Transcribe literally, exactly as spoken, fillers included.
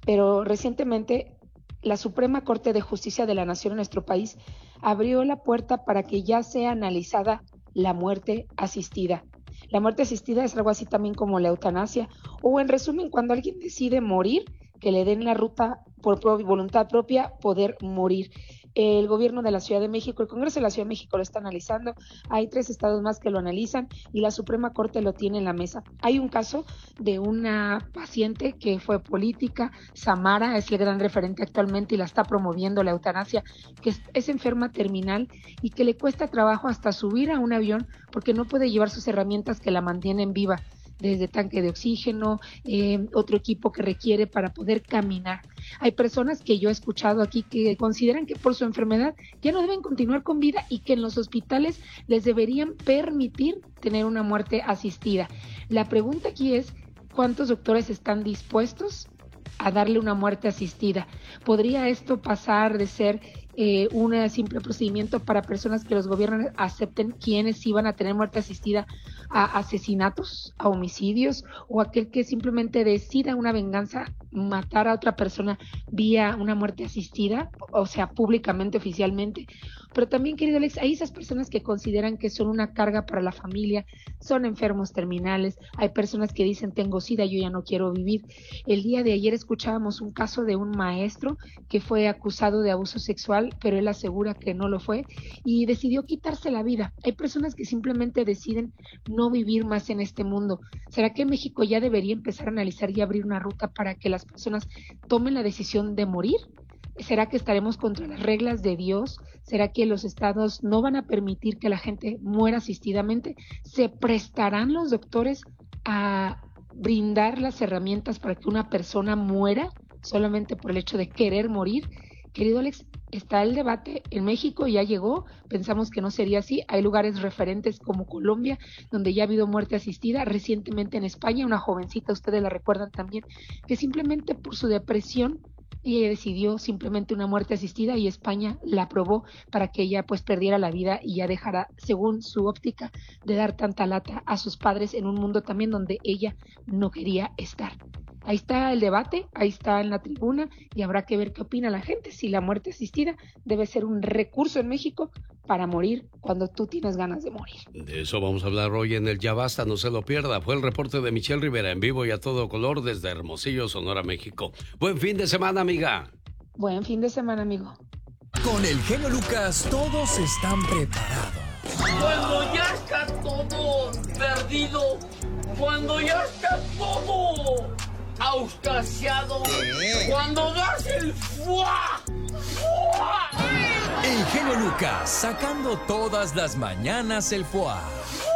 pero recientemente la Suprema Corte de Justicia de la Nación en nuestro país abrió la puerta para que ya sea analizada la muerte asistida. La muerte asistida es algo así también como la eutanasia, o en resumen, cuando alguien decide morir, que le den la ruta por pro- voluntad propia, poder morir. El gobierno de la Ciudad de México, el Congreso de la Ciudad de México lo está analizando, hay tres estados más que lo analizan y la Suprema Corte lo tiene en la mesa. Hay un caso de una paciente que fue política, Samara es el gran referente actualmente y la está promoviendo la eutanasia, que es, es enferma terminal y que le cuesta trabajo hasta subir a un avión porque no puede llevar sus herramientas que la mantienen viva, desde tanque de oxígeno, eh, otro equipo que requiere para poder caminar. Hay personas que yo he escuchado aquí que consideran que por su enfermedad ya no deben continuar con vida y que en los hospitales les deberían permitir tener una muerte asistida. La pregunta aquí es, ¿cuántos doctores están dispuestos a darle una muerte asistida? ¿Podría esto pasar de ser eh, un simple procedimiento para personas que los gobiernos acepten quienes iban a tener muerte asistida a asesinatos, a homicidios, o aquel que simplemente decida una venganza, matar a otra persona vía una muerte asistida, o sea, públicamente, oficialmente? Pero también, querido Alex, hay esas personas que consideran que son una carga para la familia, son enfermos terminales, hay personas que dicen tengo sida, yo ya no quiero vivir. El día de ayer escuchábamos un caso de un maestro que fue acusado de abuso sexual, pero él asegura que no lo fue y decidió quitarse la vida. Hay personas que simplemente deciden no vivir más en este mundo. ¿Será que México ya debería empezar a analizar y abrir una ruta para que las personas tomen la decisión de morir? ¿Será que estaremos contra las reglas de Dios? ¿Será que los estados no van a permitir que la gente muera asistidamente? ¿Se prestarán los doctores a brindar las herramientas para que una persona muera solamente por el hecho de querer morir? Querido Alex, está el debate en México, ya llegó, pensamos que no sería así, hay lugares referentes como Colombia, donde ya ha habido muerte asistida, recientemente en España, una jovencita, ustedes la recuerdan también, que simplemente por su depresión, ella decidió simplemente una muerte asistida y España la aprobó para que ella pues perdiera la vida y ya dejara, según su óptica, de dar tanta lata a sus padres en un mundo también donde ella no quería estar. Ahí está el debate, ahí está en la tribuna y habrá que ver qué opina la gente, si la muerte asistida debe ser un recurso en México para morir cuando tú tienes ganas de morir. De eso vamos a hablar hoy en el Ya Basta, no se lo pierda. Fue el reporte de Michelle Rivera en vivo y a todo color desde Hermosillo, Sonora, México. Buen fin de semana, amiga. Buen fin de semana, amigo. Con el genio Lucas todos están preparados. Cuando ya está todo perdido, cuando ya está todo auscasiado, cuando das el fuá, fuá. El genio Lucas sacando todas las mañanas el fuá.